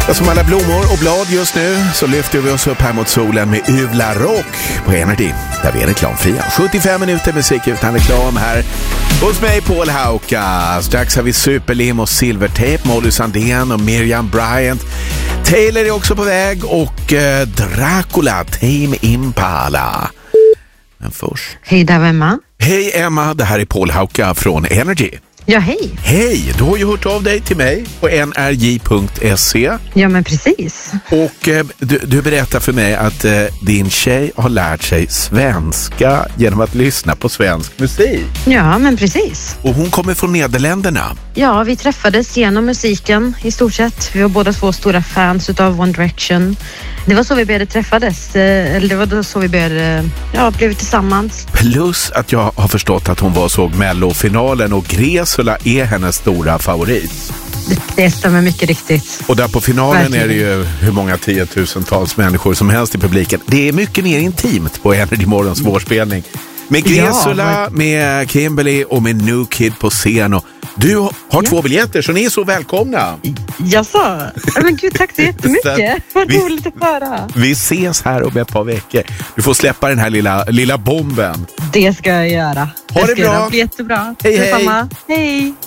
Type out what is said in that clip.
Som alla blommor och blad just nu så lyfter vi oss upp här mot solen med Uvla Rock på Energy, där vi är reklamfria. 75 minuter musik utan reklam här hos mig, Paul Hauka. Strax har vi Superlim och Silvertape, Molly Sandén och Miriam Bryant. Taylor är också på väg och Dracula, Tame Impala. Men först... Hej, där var Emma. Hej Emma, det här är Paul Hauka från Energy. Ja, hej. Hej, du har ju hört av dig till mig på nrj.se. Ja, men precis. Och du berättar för mig att din tjej har lärt sig svenska genom att lyssna på svensk musik. Ja, men precis. Och hon kommer från Nederländerna. Ja, vi träffades genom musiken i stort sett. Vi var båda två stora fans utav One Direction. Det var så vi började träffades. Eller det var då så vi började, blev tillsammans. Plus att jag har förstått att hon var och såg Mellofinalen och Gresula är hennes stora favorit. Det stämmer mycket riktigt. Och där på finalen verkligen. Är det ju hur många tiotusentals människor som helst i publiken. Det är mycket mer intimt på Energy Morgons vårspelning. Med Gresula, med Kimberly och med New Kid på scen. Och du har 2 biljetter så ni är så välkomna. Jaså? Men gud, tack så jättemycket. Vad roligt att höra. Vi ses här om ett par veckor. Du får släppa den här lilla bomben. Det ska jag göra. Ha det bra. Det blir jättebra. Hej, hej. Hej.